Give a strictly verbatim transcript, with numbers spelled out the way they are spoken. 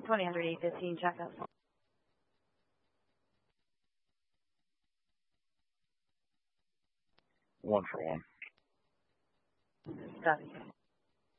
twenty hundred eight fifteen checkup. One for one. Copy.